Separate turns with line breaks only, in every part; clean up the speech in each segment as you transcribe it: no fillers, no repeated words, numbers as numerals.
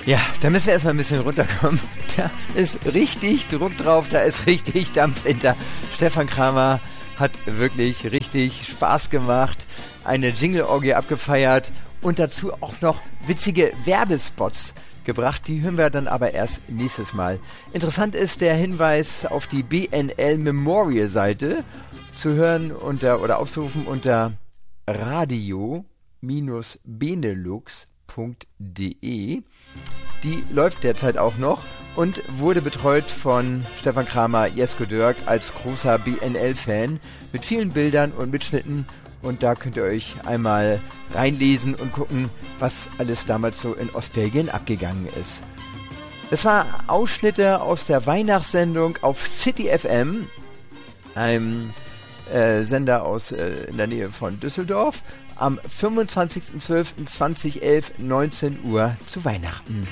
Ja, da müssen wir erstmal ein bisschen runterkommen. Da ist richtig Druck drauf, da ist richtig Dampf hinter. Stefan Kramer hat wirklich richtig Spaß gemacht, eine Jingle-Orgie abgefeiert und dazu auch noch witzige Werbespots gebracht. Die hören wir dann aber erst nächstes Mal. Interessant ist der Hinweis auf die BNL Memorial-Seite zu hören oder aufzurufen unter radio-benelux.de. Die läuft derzeit auch noch und wurde betreut von Stefan Kramer, Jesko Dörk als großer BNL-Fan mit vielen Bildern und Mitschnitten. Und da könnt ihr euch einmal reinlesen und gucken, was alles damals so in Ostbelgien abgegangen ist. Das war Ausschnitte aus der Weihnachtssendung auf City FM, einem Sender aus in der Nähe von Düsseldorf, am 25.12.2011, 19 Uhr zu Weihnachten.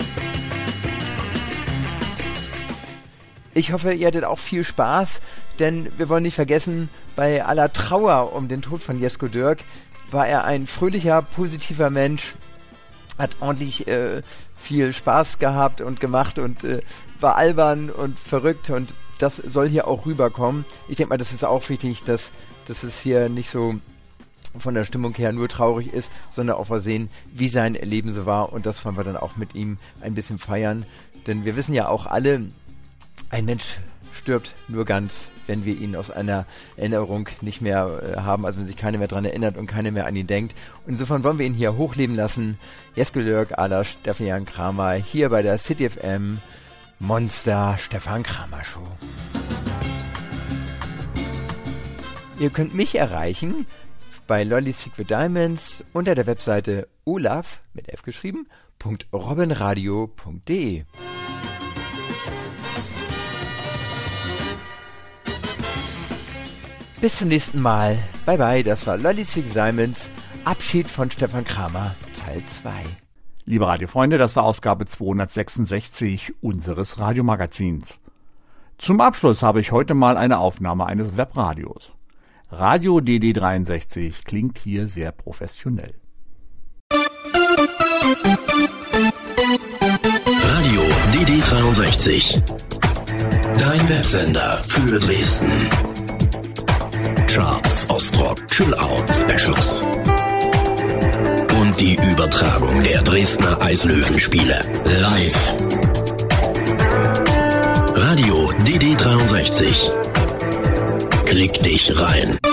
Ich hoffe, ihr hattet auch viel Spaß, denn wir wollen nicht vergessen, bei aller Trauer um den Tod von Jesko Dörk war er ein fröhlicher, positiver Mensch, hat ordentlich viel Spaß gehabt und gemacht und war albern und verrückt und das soll hier auch rüberkommen. Ich denke mal, das ist auch wichtig, dass es hier nicht so von der Stimmung her nur traurig ist, sondern auch mal sehen, wie sein Leben so war und das wollen wir dann auch mit ihm ein bisschen feiern. Denn wir wissen ja auch alle, ein Mensch stirbt nur ganz, wenn wir ihn aus einer Erinnerung nicht mehr haben, also wenn sich keiner mehr daran erinnert und keiner mehr an ihn denkt. Und insofern wollen wir ihn hier hochleben lassen. Jesko Dörk à la Stefan Kramer hier bei der City FM Monster Stefan Kramer Show. Ihr könnt mich erreichen bei Lolly Secret Diamonds unter der Webseite olaf mit F geschrieben .robbenradio.de. Bis zum nächsten Mal. Bye bye, das war Lolly Secret Diamonds. Abschied von Stefan Kramer, Teil 2.
Liebe Radiofreunde, das war Ausgabe 266 unseres Radiomagazins. Zum Abschluss habe ich heute mal eine Aufnahme eines Webradios. Radio DD63 klingt hier sehr professionell.
Radio DD63. Dein Websender für Dresden. Charts, Ostrock, Chill-Out, Specials. Und die Übertragung der Dresdner Eislöwenspiele live. Radio DD63. Klick dich rein.